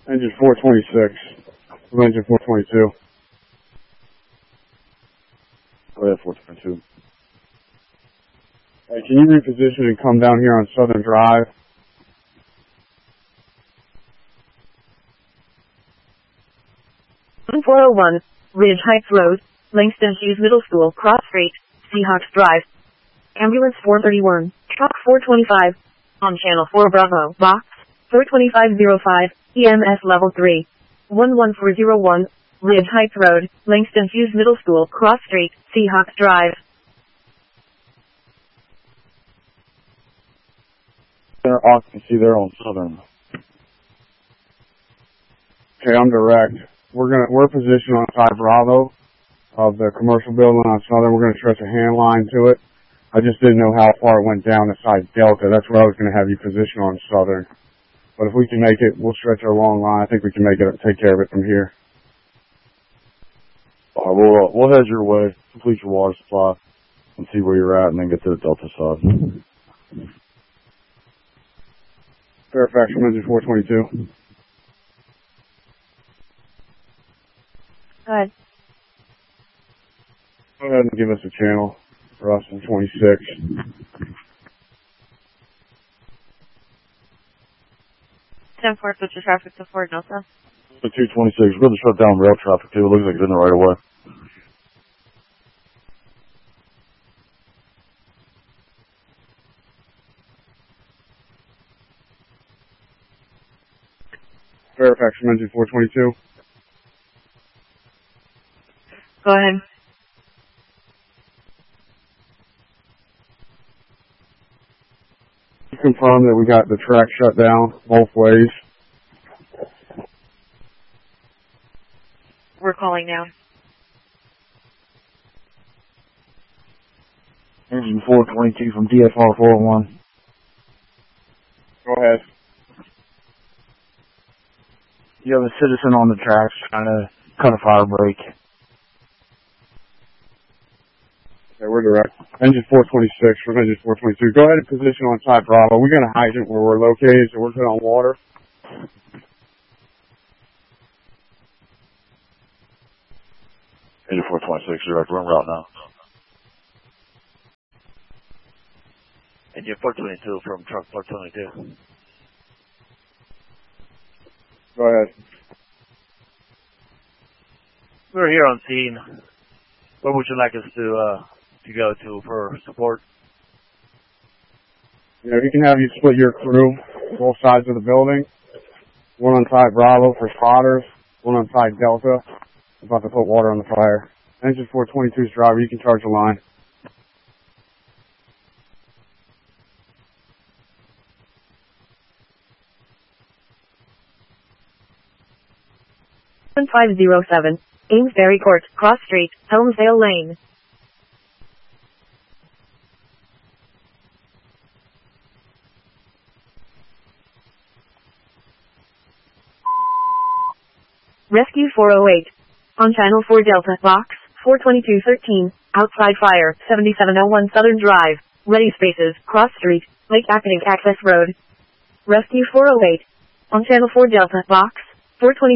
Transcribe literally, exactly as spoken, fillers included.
Engine four twenty-six. From engine four twenty-two. Go ahead, four twenty-two. Hey, can you reposition and come down here on Southern Drive? four oh one, Ridge Heights Road, Langston Hughes Middle School, Cross Street, Seahawks Drive. Ambulance four thirty-one, Truck four twenty-five, on Channel four Bravo, Box, four twenty-five oh five, E M S Level three, one one four oh one, Ridge Heights Road, Langston Hughes Middle School, Cross Street, Seahawks Drive. Center occupancy there on Southern. Okay, I'm direct. We're gonna we're positioned on side Bravo of the commercial building on Southern. We're gonna stretch a hand line to it. I just didn't know how far it went down to side Delta. That's where I was gonna have you position on Southern. But if we can make it, we'll stretch our long line. I think we can make it take care of it from here. All right, we'll uh, we'll head your way, complete your water supply, and see where you're at, and then get to the Delta side. Fairfax from engine four twenty-two. Go ahead. Go ahead and give us a channel for us in twenty-six. ten four, switch your traffic to Fort Nelson. The two twenty-six, we're going to shut down rail traffic too. It looks like it's in the right of way. Fairfax from engine four twenty-two. Go ahead. Confirm that we got the track shut down both ways. We're calling now. Engine four twenty-two from D F R four oh one. Go ahead. You have a citizen on the tracks trying to cut a fire break. Okay, we're direct. Engine four twenty-six from engine four twenty-two. Go ahead and position on side Bravo. We're going to hydrant where we're located, so we're good on water. Engine four twenty-six, direct, we're en route now. Engine four twenty-two from truck four twenty-two. Go ahead. We're here on scene. Where would you like us to uh, to go to for support? You know, you can have you split your crew, both sides of the building. One on side Bravo for spotters, one on side Delta. About to put water on the fire. Engine four twenty-two's driver, you can charge the line. seven five oh seven, Amesbury Court, Cross Street, Helmsdale Lane. Rescue four oh eight. On Channel four Delta, Box, four twenty-two thirteen, outside fire, seventy-seven oh one Southern Drive, ready spaces, Cross Street, Lake Academic Access Road. Rescue four oh eight. On Channel four Delta, Box, four twenty-two